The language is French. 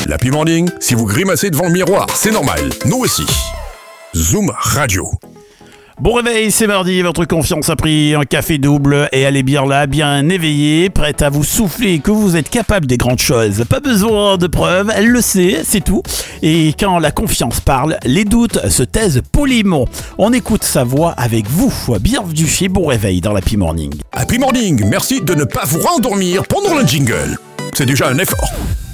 L'Happy Morning, si vous grimacez devant le miroir, c'est normal, nous aussi. Zoom Radio. Bon réveil, c'est mardi, votre confiance a pris un café double et elle est bien là, bien éveillée, prête à vous souffler que vous êtes capable des grandes choses. Pas besoin de preuves, elle le sait, c'est tout. Et quand la confiance parle, les doutes se taisent poliment. On écoute sa voix avec vous. Bienvenue chez Bon Réveil dans l'Happy Morning. Happy Morning, merci de ne pas vous rendormir pendant le jingle. C'est déjà un effort.